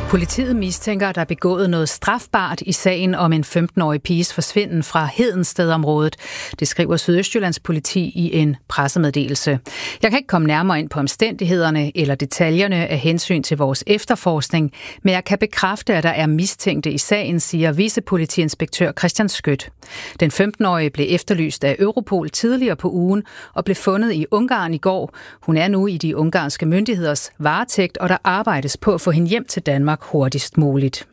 Politiet mistænker, at der er begået noget strafbart i sagen om en 15-årig piges forsvinden fra Hedenstedområdet. Det skriver Sydøstjyllands politi i en pressemeddelelse. Jeg kan ikke komme nærmere ind på omstændighederne eller detaljerne af hensyn til vores efterforskning, men jeg kan bekræfte, at der er mistænkte i sagen, siger vicepolitiinspektør Christian Skødt. Den 15-årige blev efterlyst af Europol tidligere på ugen og blev fundet i Ungarn i går. Hun er nu i de ungarske myndigheders varetægt, og der arbejdes på at få hende hjem til Danmark hurtigst muligt.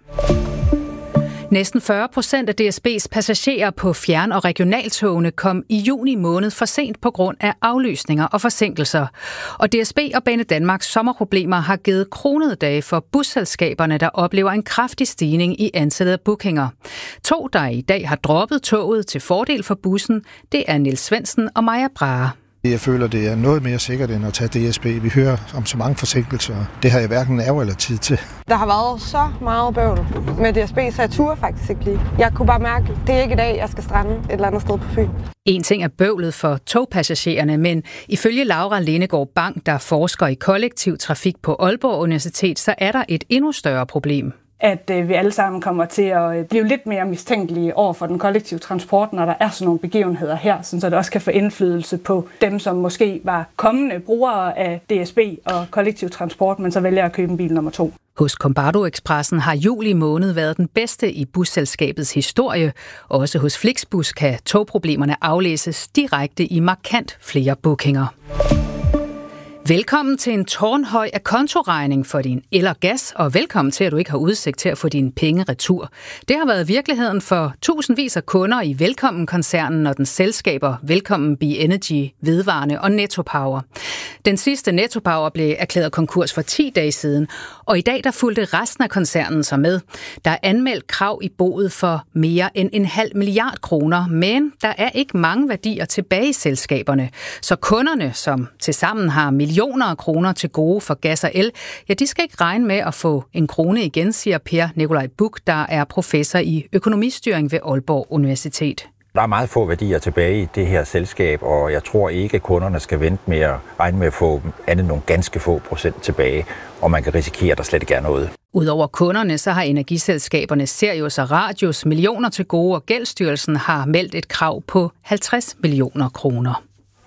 Næsten 40% af DSB's passagerer på fjern- og regionaltogene kom i juni måned for sent på grund af aflysninger og forsinkelser. Og DSB og Banedanmarks sommerproblemer har givet kronede dage for busselskaberne, der oplever en kraftig stigning i antallet af bookinger. 2, der i dag har droppet toget til fordel for bussen, det er Niels Svendsen og Maja Brahe. Jeg føler, det er noget mere sikkert end at tage DSB. Vi hører om så mange forsinkelser. Det har jeg hverken nerve eller tid til. Der har været så meget bøvl med DSB, så jeg turde faktisk ikke lige. Jeg kunne bare mærke, at det er ikke i dag, jeg skal strande et eller andet sted på Fyn. En ting er bøvlet for togpassagererne, men ifølge Laura Lindegård Bang, der forsker i kollektiv trafik på Aalborg Universitet, så er der et endnu større problem. At vi alle sammen kommer til at blive lidt mere mistænkelige over for den kollektive transport, når der er sådan nogle begivenheder her, så det også kan få indflydelse på dem, som måske var kommende brugere af DSB og kollektiv transport, men så vælger at købe en bil nummer 2. Hos Combardo Expressen har juli måned været den bedste i busselskabets historie. Også hos Flixbus kan togproblemerne aflæses direkte i markant flere bookinger. Velkommen til en tårnhøj akontoregning for din el og gas, og velkommen til, at du ikke har udsigt til at få dine penge retur. Det har været virkeligheden for tusindvis af kunder i Velkommen-koncernen og den selskaber Velkommen Be Energy, Vedvarende og Netto Power. Den sidste Netto Power blev erklæret konkurs for 10 dage siden, og i dag der fulgte resten af koncernen sig med. Der er anmeldt krav i boet for mere end 0,5 milliard kroner, men der er ikke mange værdier tilbage i selskaberne. Så kunderne, som tilsammen har millioner af kroner til gode for gas og el, ja, de skal ikke regne med at få en krone igen, siger Per Nikolaj Buch, der er professor i økonomistyring ved Aalborg Universitet. Der er meget få værdier tilbage i det her selskab, og jeg tror ikke, at kunderne skal vente med at regne med at få andet nogle ganske få procent tilbage, og man kan risikere, at der slet ikke er noget. Udover kunderne, så har energiselskaberne Sirius og Radius millioner til gode, og Gældsstyrelsen har meldt et krav på 50 millioner kroner.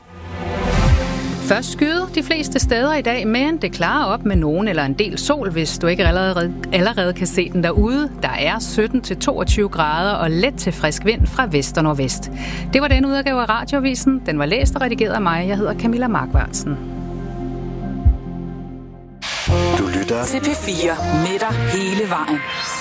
Først skyde de fleste steder i dag, men det klarer op med nogen eller en del sol, hvis du ikke allerede kan se den derude. Der er 17-22 grader og let til frisk vind fra vest og nordvest. Det var den udgave af Radioavisen. Den var læst og redigeret af mig. Jeg hedder Camilla Markvartsen. Du lytter til P4 med dig hele vejen.